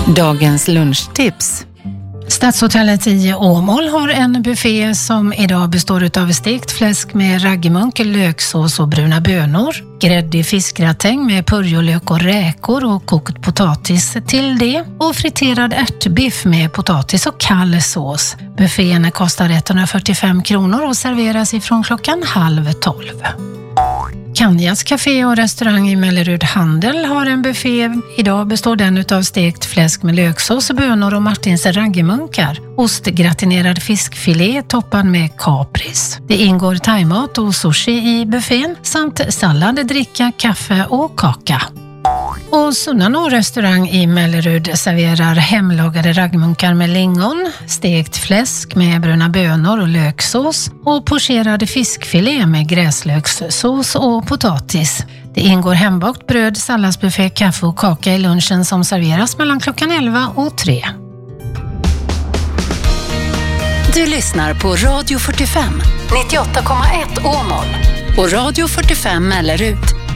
Dagens lunchtips. Stadshotellet i Åmål har en buffé som idag består av stekt fläsk med raggmunk, löksås och bruna bönor, gräddig fiskgratäng med purjolök och räkor och kokt potatis till det och friterad ärtbiff med potatis och kall sås. Buffén kostar 145 kronor och serveras ifrån klockan 11:30. Kanjas café och restaurang i Mellerud Handel har en buffé. Idag består den av stekt fläsk med löksås, bönor och Martins raggmunkar. Ostgratinerad fiskfilé toppad med kapris. Det ingår thaimat och sushi i buffén samt sallad, dricka, kaffe och kaka. Och Sunnanå restaurang i Mellerud serverar hemlagade raggmunkar med lingon, stekt fläsk med bruna bönor och löksås och pocherad fiskfilé med gräslökssås och potatis. Det ingår hembakt bröd, salladsbuffé, kaffe och kaka i lunchen som serveras mellan klockan 11 och 3. Du lyssnar på Radio 45, 98,1 Åmål och Radio 45 Mellerud.